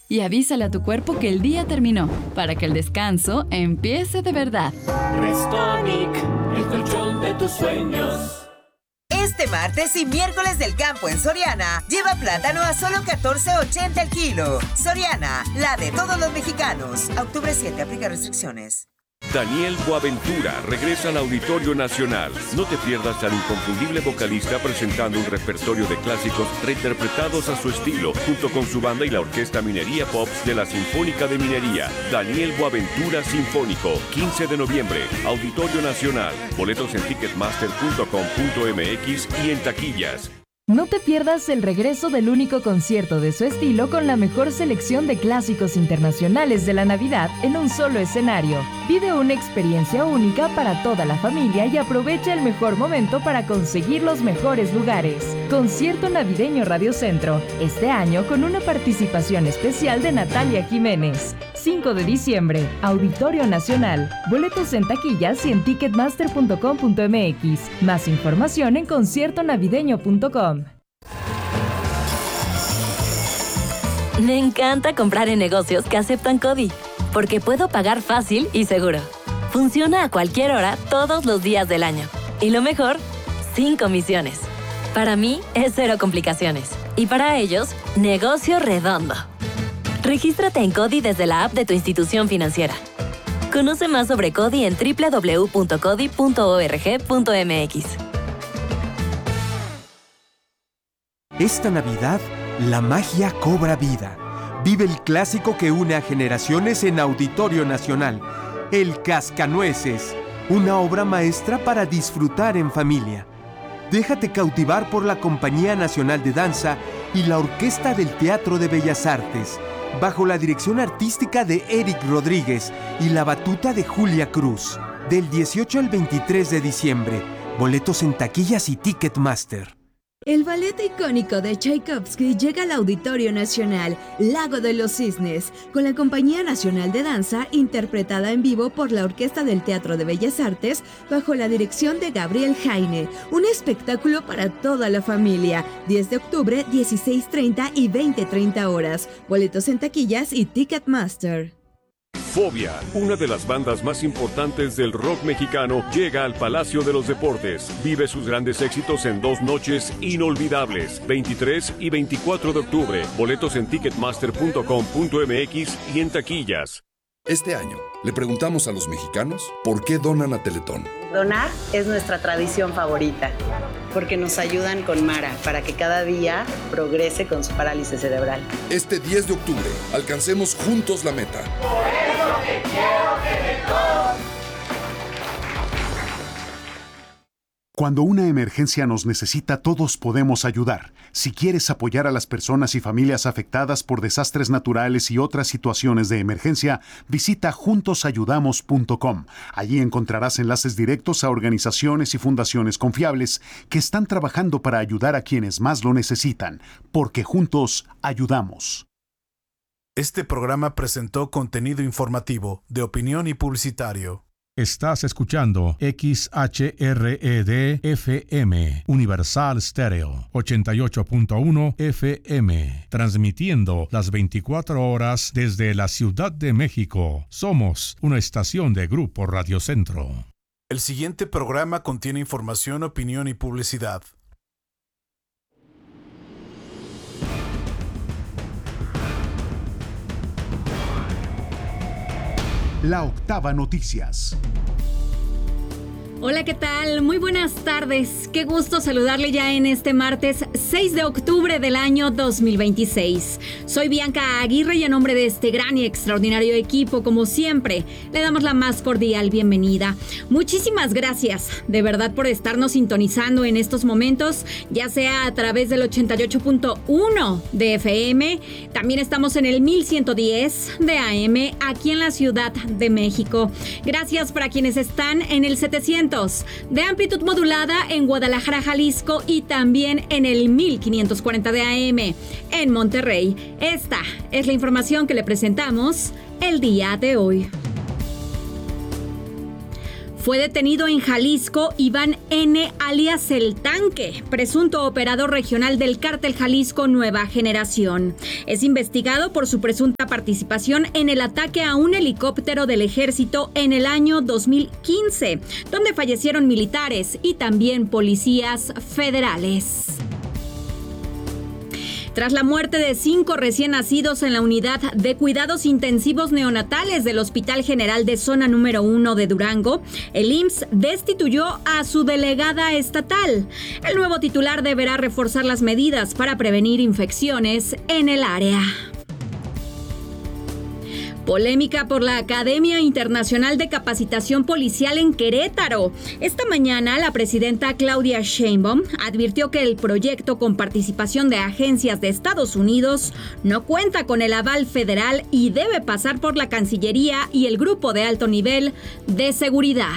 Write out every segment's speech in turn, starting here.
y avísale a tu cuerpo que el día terminó, para que el descanso empiece de verdad. Restonic, el colchón de tus sueños. Este martes y miércoles del campo en Soriana, lleva plátano a solo $14.80 el kilo. Soriana, la de todos los mexicanos. A octubre 7, aplica restricciones. Daniel Boaventura regresa al Auditorio Nacional. No te pierdas al inconfundible vocalista presentando un repertorio de clásicos reinterpretados a su estilo, junto con su banda y la Orquesta Minería Pops de la Sinfónica de Minería. Daniel Boaventura Sinfónico, 15 de noviembre, Auditorio Nacional. Boletos en ticketmaster.com.mx y en taquillas. No te pierdas el regreso del único concierto de su estilo con la mejor selección de clásicos internacionales de la Navidad en un solo escenario. Vive una experiencia única para toda la familia y aprovecha el mejor momento para conseguir los mejores lugares. Concierto Navideño Radio Centro, este año con una participación especial de Natalia Jiménez. 5 de diciembre, Auditorio Nacional. Boletos en taquillas y en ticketmaster.com.mx. Más información en conciertonavideño.com. Me encanta comprar en negocios que aceptan CODI, porque puedo pagar fácil y seguro. Funciona a cualquier hora, todos los días del año. Y lo mejor, sin comisiones. Para mí, es cero complicaciones. Y para ellos, negocio redondo. Regístrate en CODI desde la app de tu institución financiera. Conoce más sobre CODI en www.codi.org.mx. Esta Navidad, la magia cobra vida. Vive el clásico que une a generaciones en Auditorio Nacional, El Cascanueces, una obra maestra para disfrutar en familia. Déjate cautivar por la Compañía Nacional de Danza y la Orquesta del Teatro de Bellas Artes, bajo la dirección artística de Eric Rodríguez y la batuta de Julia Cruz. Del 18 al 23 de diciembre, boletos en taquillas y Ticketmaster. El ballet icónico de Tchaikovsky llega al Auditorio Nacional, Lago de los Cisnes, con la Compañía Nacional de Danza, interpretada en vivo por la Orquesta del Teatro de Bellas Artes, bajo la dirección de Gabriel Jaine. Un espectáculo para toda la familia. 10 de octubre, 16:30 y 20:30 horas. Boletos en taquillas y Ticketmaster. Fobia, una de las bandas más importantes del rock mexicano, llega al Palacio de los Deportes. Vive sus grandes éxitos en 2 noches inolvidables, 23 y 24 de octubre. Boletos en ticketmaster.com.mx y en taquillas. Este año, le preguntamos a los mexicanos por qué donan a Teletón. Donar es nuestra tradición favorita, porque nos ayudan con Mara para que cada día progrese con su parálisis cerebral. Este 10 de octubre, alcancemos juntos la meta. Por eso te quiero, Teletón. Cuando una emergencia nos necesita, todos podemos ayudar. Si quieres apoyar a las personas y familias afectadas por desastres naturales y otras situaciones de emergencia, visita juntosayudamos.com. Allí encontrarás enlaces directos a organizaciones y fundaciones confiables que están trabajando para ayudar a quienes más lo necesitan, porque juntos ayudamos. Este programa presentó contenido informativo, de opinión y publicitario. Estás escuchando XHRED-FM, Universal Stereo, 88.1 FM, transmitiendo las 24 horas desde la Ciudad de México. Somos una estación de Grupo Radio Centro. El siguiente programa contiene información, opinión y publicidad. La Octava Noticias. Hola, ¿qué tal? Muy buenas tardes. Qué gusto saludarle ya en este martes 6 de octubre del año 2026. Soy Bianca Aguirre y a nombre de este gran y extraordinario equipo, como siempre, le damos la más cordial bienvenida. Muchísimas gracias, de verdad, por estarnos sintonizando en estos momentos, ya sea a través del 88.1 de FM, también estamos en el 1110 de AM aquí en la Ciudad de México. Gracias para quienes están en el 700 de amplitud modulada en Guadalajara, Jalisco, y también en el 1540 de AM en Monterrey. Esta es la información que le presentamos el día de hoy. Fue detenido en Jalisco Iván N., alias El Tanque, presunto operador regional del Cártel Jalisco Nueva Generación. Es investigado por su presunta participación en el ataque a un helicóptero del ejército en el año 2015, donde fallecieron militares y también policías federales. Tras la muerte de 5 recién nacidos en la unidad de cuidados intensivos neonatales del Hospital General de Zona Número 1 de Durango, el IMSS destituyó a su delegada estatal. El nuevo titular deberá reforzar las medidas para prevenir infecciones en el área. Polémica por la Academia Internacional de Capacitación Policial en Querétaro. Esta mañana, la presidenta Claudia Sheinbaum advirtió que el proyecto con participación de agencias de Estados Unidos no cuenta con el aval federal y debe pasar por la Cancillería y el Grupo de Alto Nivel de Seguridad.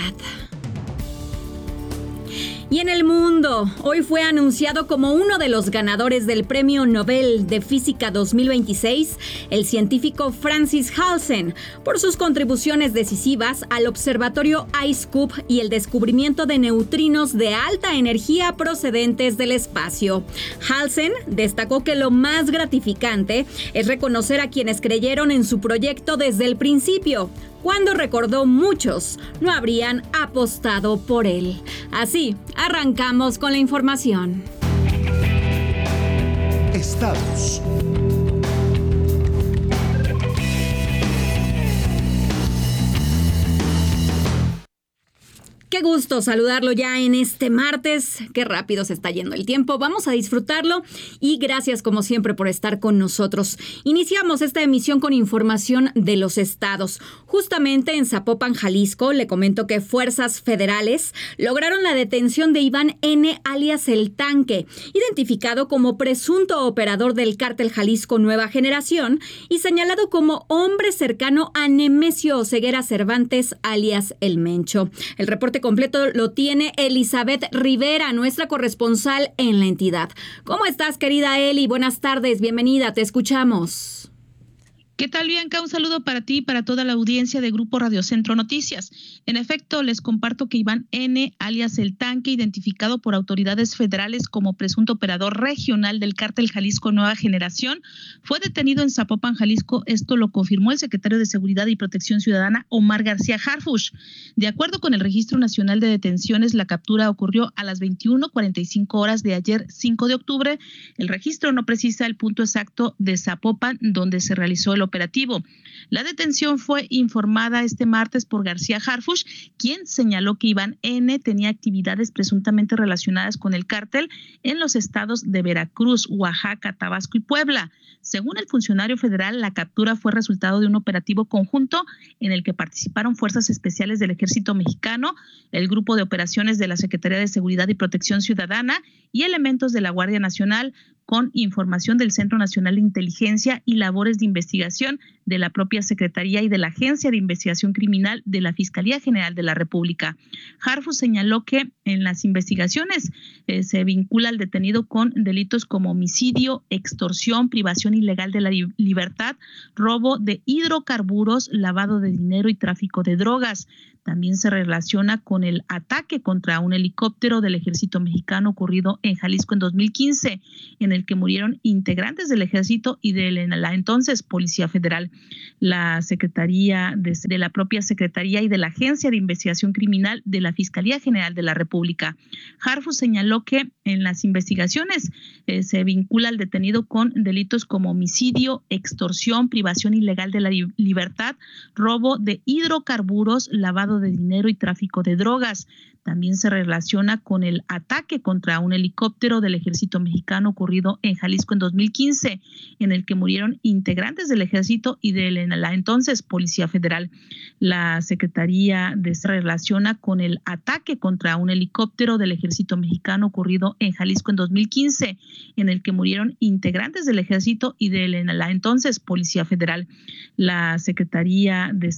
Y en el mundo, hoy fue anunciado como uno de los ganadores del Premio Nobel de Física 2026, el científico Francis Halsen, por sus contribuciones decisivas al observatorio IceCube y el descubrimiento de neutrinos de alta energía procedentes del espacio. Halsen destacó que lo más gratificante es reconocer a quienes creyeron en su proyecto desde el principio, cuando recordó muchos no habrían apostado por él. Así, arrancamos con la información. Estados. Qué gusto saludarlo ya en este martes. Qué rápido se está yendo el tiempo. Vamos a disfrutarlo y gracias como siempre por estar con nosotros. Iniciamos esta emisión con información de los estados. Justamente en Zapopan, Jalisco, le comento que fuerzas federales lograron la detención de Iván N., alias El Tanque, identificado como presunto operador del Cártel Jalisco Nueva Generación y señalado como hombre cercano a Nemesio Oseguera Cervantes, alias El Mencho. El reporte completo lo tiene Elizabeth Rivera, nuestra corresponsal en la entidad. ¿Cómo estás, querida Eli? Buenas tardes, bienvenida, te escuchamos. ¿Qué tal, Bianca? Un saludo para ti y para toda la audiencia de Grupo Radio Centro Noticias. En efecto, les comparto que Iván N., alias El Tanque, identificado por autoridades federales como presunto operador regional del Cártel Jalisco Nueva Generación, fue detenido en Zapopan, Jalisco. Esto lo confirmó el secretario de Seguridad y Protección Ciudadana, Omar García Harfuch. De acuerdo con el Registro Nacional de Detenciones, la captura ocurrió a las 21:45 horas de ayer, 5 de octubre. El registro no precisa el punto exacto de Zapopan donde se realizó el operativo. La detención fue informada este martes por García Harfuch, quien señaló que Iván N. tenía actividades presuntamente relacionadas con el cártel en los estados de Veracruz, Oaxaca, Tabasco y Puebla. Según el funcionario federal, la captura fue resultado de un operativo conjunto en el que participaron fuerzas especiales del Ejército Mexicano, el Grupo de Operaciones de la Secretaría de Seguridad y Protección Ciudadana y elementos de la Guardia Nacional, con información del Centro Nacional de Inteligencia y labores de investigación de la propia Secretaría y de la Agencia de Investigación Criminal de la Fiscalía General de la República. Harfuch señaló que en las investigaciones se vincula al detenido con delitos como homicidio, extorsión, privación ilegal de la libertad, robo de hidrocarburos, lavado de dinero y tráfico de drogas. También se relaciona con el ataque contra un helicóptero del Ejército Mexicano ocurrido en Jalisco en 2015, en el que murieron integrantes del Ejército y de la entonces Policía Federal. La Secretaría de la propia Secretaría y de la Agencia de Investigación Criminal de la Fiscalía General de la República. Harfuch señaló que en las investigaciones se vincula al detenido con delitos como homicidio, extorsión, privación ilegal de la libertad, robo de hidrocarburos, lavado de dinero y tráfico de drogas. También se relaciona con el ataque contra un helicóptero del Ejército Mexicano ocurrido en Jalisco en 2015, en el que murieron integrantes del Ejército y de la entonces Policía Federal. La Secretaría se relaciona con el ataque contra un helicóptero del Ejército Mexicano ocurrido en Jalisco en 2015, en el que murieron integrantes del Ejército y de la entonces Policía Federal. La Secretaría